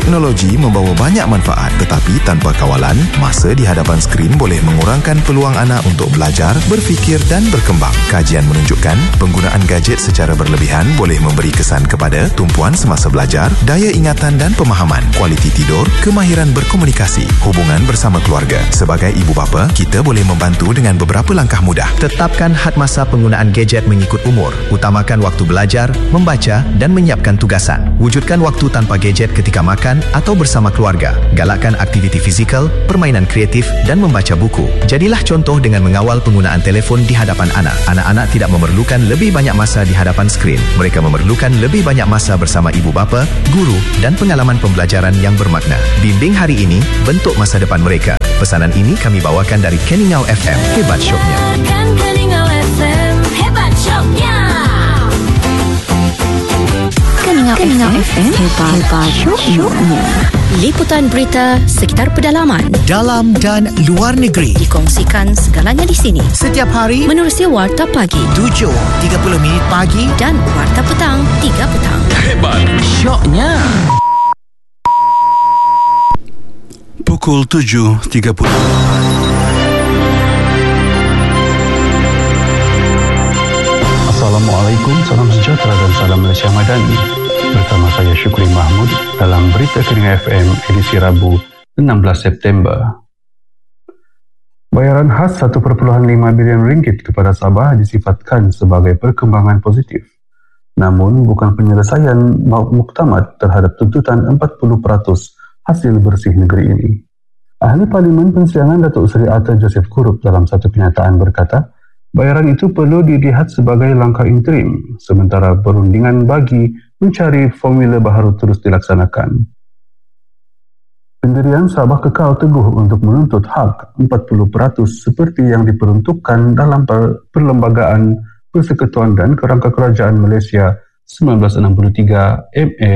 Teknologi membawa banyak manfaat, tetapi tanpa kawalan, masa di hadapan skrin boleh mengurangkan peluang anak untuk belajar, berfikir dan berkembang. Kajian menunjukkan penggunaan gadget secara berlebihan boleh memberi kesan kepada tumpuan semasa belajar, daya ingatan dan pemahaman, kualiti tidur, kemahiran berkomunikasi, hubungan bersama keluarga. Sebagai ibu bapa, kita boleh membantu dengan beberapa langkah mudah. Tetapkan had masa penggunaan gadget mengikut umur. Utamakan waktu belajar, membaca dan menyiapkan tugasan. Wujudkan waktu tanpa gadget ketika makan atau bersama keluarga. Galakkan aktiviti fizikal, permainan kreatif dan membaca buku. Jadilah contoh dengan mengawal penggunaan telefon di hadapan anak. Anak-anak tidak memerlukan lebih banyak masa di hadapan skrin. Mereka memerlukan lebih banyak masa bersama ibu bapa, guru dan pengalaman pembelajaran yang bermakna. Bimbing hari ini, bentuk masa depan mereka. Pesanan ini kami bawakan dari Keningau FM. Hebat Shopnya. Keningau FM. Hebat Shopnya. Keningau FM. Hebat Shopnya. Liputan berita sekitar pedalaman, Dalam dan luar negeri. dikongsikan segalanya di sini. Setiap hari Menerusi Warta Pagi 7.30 pagi. dan Warta Petang 3 petang. Hebat Syoknya. Pukul 7.30. Assalamualaikum, salam sejahtera dan salam Malaysia Madani. Bersama saya Syukri Mahmud dalam Berita Keningau FM edisi Rabu 16 September. Bayaran khas 1.5 bilion ringgit kepada Sabah disifatkan sebagai perkembangan positif. Namun bukan penyelesaian muktamad terhadap tuntutan 40% hasil bersih negeri ini. Ahli Parlimen Pensiangan Datuk Seri Arthur Joseph Kurup dalam satu kenyataan berkata, bayaran itu perlu dilihat sebagai langkah interim, sementara perundingan bagi mencari formula baharu terus dilaksanakan. Pendirian Sabah kekal teguh untuk menuntut hak 40% seperti yang diperuntukkan dalam Perlembagaan Persekutuan dan Kerangka Kerajaan Malaysia 1963 MA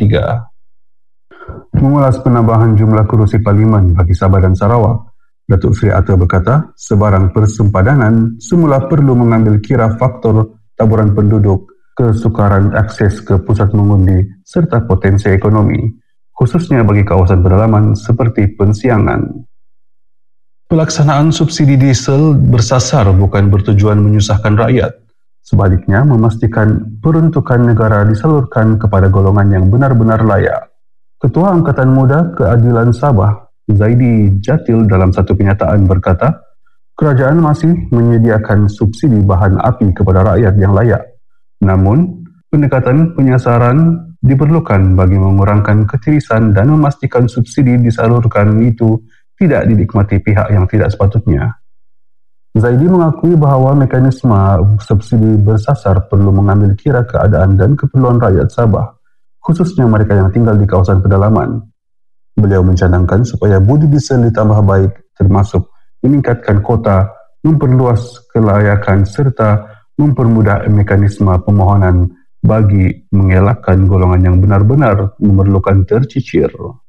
63. Mengulas penambahan jumlah kerusi Parlimen bagi Sabah dan Sarawak, Datuk Seri Arthur berkata, sebarang persempadanan semula perlu mengambil kira faktor taburan penduduk, kesukaran akses ke pusat mengundi serta potensi ekonomi, khususnya bagi kawasan pedalaman seperti Pensiangan. Pelaksanaan subsidi diesel bersasar bukan bertujuan menyusahkan rakyat. Sebaliknya, memastikan peruntukan negara disalurkan kepada golongan yang benar-benar layak. Ketua Angkatan Muda Keadilan Sabah, Zaidi Jatil dalam satu kenyataan berkata, kerajaan masih menyediakan subsidi bahan api kepada rakyat yang layak. Namun, pendekatan penyasaran diperlukan bagi mengurangkan ketirisan dan memastikan subsidi disalurkan itu tidak dinikmati pihak yang tidak sepatutnya. Zaidi mengakui bahawa mekanisme subsidi bersasar perlu mengambil kira keadaan dan keperluan rakyat Sabah, khususnya mereka yang tinggal di kawasan pedalaman. Beliau mencadangkan supaya budi diesel ditambah baik, termasuk meningkatkan kota, memperluas kelayakan serta mempermudah mekanisme pemohonan bagi mengelakkan golongan yang benar-benar memerlukan tercicir.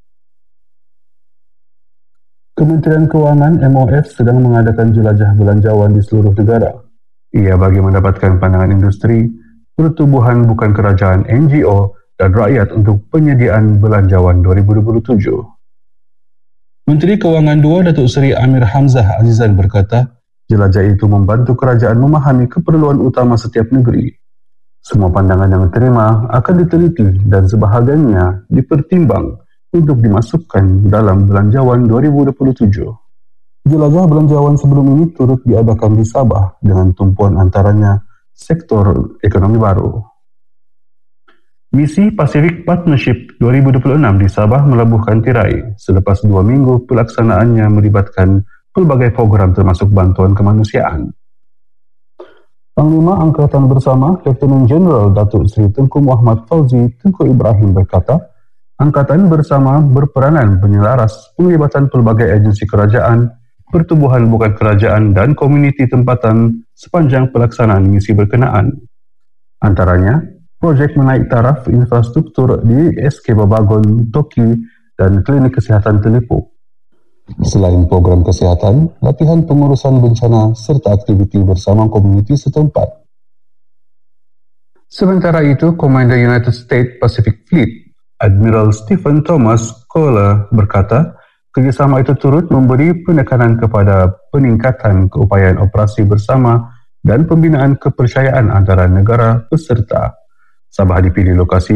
Kementerian Kewangan MOF sedang mengadakan jelajah belanjawan di seluruh negara. Ia bagi mendapatkan pandangan industri, pertubuhan bukan kerajaan NGO dan rakyat untuk penyediaan belanjawan 2027. Menteri Kewangan II Datuk Seri Amir Hamzah Azizan berkata, jelajah itu membantu kerajaan memahami keperluan utama setiap negeri. Semua pandangan yang diterima akan diteliti dan sebahagiannya dipertimbang untuk dimasukkan dalam belanjawan 2027. Jelajah belanjawan sebelum ini turut diadakan di Sabah dengan tumpuan antaranya sektor ekonomi baru. Misi Pacific Partnership 2026 di Sabah melabuhkan tirai selepas 2 minggu pelaksanaannya melibatkan pelbagai program termasuk bantuan kemanusiaan. Panglima Angkatan Bersama Lieutenant General Datuk Seri Tengku Muhammad Fauzi Tengku Ibrahim berkata, Angkatan Bersama berperanan menyelaras penglibatan pelbagai agensi kerajaan, pertubuhan bukan kerajaan dan komuniti tempatan sepanjang pelaksanaan misi berkenaan. Antaranya, projek menaik taraf infrastruktur di SK Babagon, Toki dan klinik kesihatan Telipuk. Selain program kesihatan, latihan pengurusan bencana serta aktiviti bersama komuniti setempat. Sementara itu, Komander United States Pacific Fleet Admiral Stephen Thomas Kohler berkata, kerjasama itu turut memberi penekanan kepada peningkatan keupayaan operasi bersama dan pembinaan kepercayaan antara negara peserta. Sabah dipilih lokasi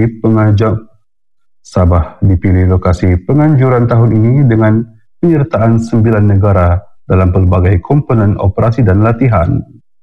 penganjuran tahun ini dengan penyertaan 9 negara dalam pelbagai komponen operasi dan latihan.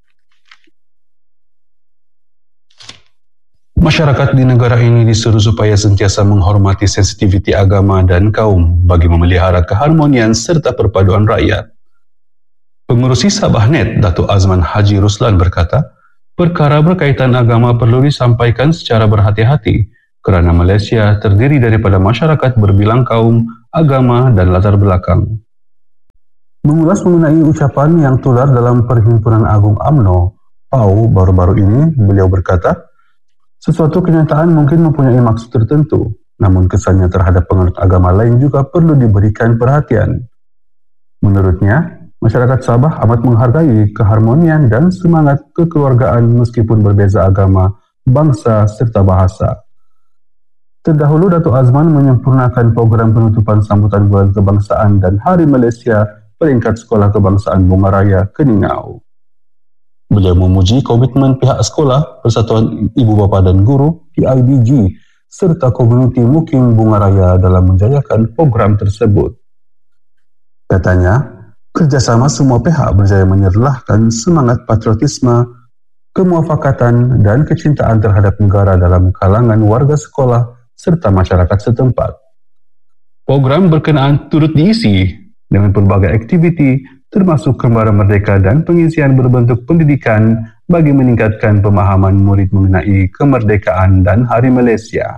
Masyarakat di negara ini disuruh supaya sentiasa menghormati sensitiviti agama dan kaum bagi memelihara keharmonian serta perpaduan rakyat. Pengurusi Sabahnet, Datuk Azman Haji Ruslan berkata, perkara berkaitan agama perlu disampaikan secara berhati-hati kerana Malaysia terdiri daripada masyarakat berbilang kaum, agama dan latar belakang. Mengulas mengenai ucapan yang tular dalam Perhimpunan Agung UMNO, PAU, baru-baru ini, beliau berkata, sesuatu kenyataan mungkin mempunyai maksud tertentu, namun kesannya terhadap penganut agama lain juga perlu diberikan perhatian. Menurutnya, masyarakat Sabah amat menghargai keharmonian dan semangat kekeluargaan meskipun berbeza agama, bangsa serta bahasa. Terdahulu, Datuk Azman menyempurnakan program penutupan sambutan Bulan Kebangsaan dan Hari Malaysia peringkat Sekolah Kebangsaan Bungaraya Keningau. Beliau memuji komitmen pihak sekolah, Persatuan Ibu Bapa dan Guru, PIBG, serta komuniti Mukim Bungaraya dalam menjayakan program tersebut. Katanya, kerjasama semua pihak berjaya menyerlahkan semangat patriotisme, kemuafakatan dan kecintaan terhadap negara dalam kalangan warga sekolah serta masyarakat setempat. Program berkenaan turut diisi dengan pelbagai aktiviti termasuk Kembara Merdeka dan pengisian berbentuk pendidikan bagi meningkatkan pemahaman murid mengenai kemerdekaan dan Hari Malaysia.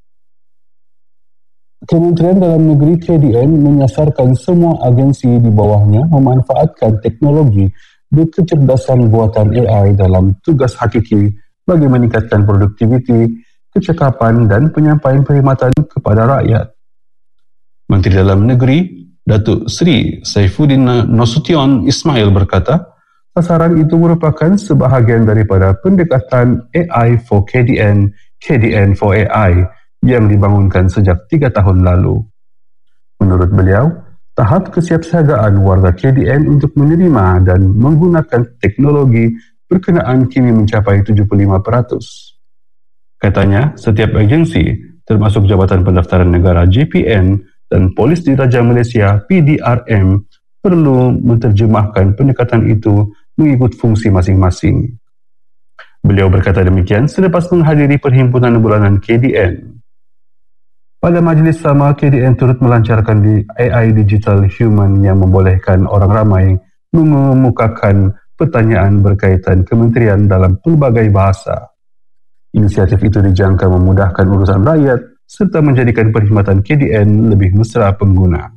Kementerian Dalam Negeri KDN menyasarkan semua agensi di bawahnya memanfaatkan teknologi dan kecerdasan buatan AI dalam tugas hakiki bagi meningkatkan produktiviti, kecekapan dan penyampaian perkhidmatan kepada rakyat. Menteri Dalam Negeri Datuk Seri Saifuddin Nasution Ismail berkata, sasaran itu merupakan sebahagian daripada pendekatan AI for KDN, KDN for AI yang dibangunkan sejak 3 tahun lalu. Menurut beliau, tahap kesiapsiagaan warga KDN untuk menerima dan menggunakan teknologi berkenaan kini mencapai 75%. Katanya, setiap agensi, termasuk Jabatan Pendaftaran Negara JPN, dan Polis Diraja Malaysia PDRM perlu menerjemahkan pendekatan itu mengikut fungsi masing-masing. Beliau berkata demikian selepas menghadiri perhimpunan bulanan KDN. Pada majlis sama, KDN turut melancarkan di AI Digital Human yang membolehkan orang ramai mengemukakan pertanyaan berkaitan kementerian dalam pelbagai bahasa. Inisiatif itu dijangka memudahkan urusan rakyat serta menjadikan perkhidmatan KDN lebih mesra pengguna.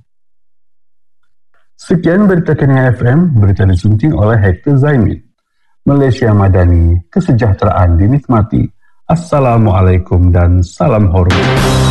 Sekian berita Kenya FM, berita disunting oleh Hector Zaimi. Malaysia Madani, kesejahteraan dinikmati. Assalamualaikum dan salam hormat.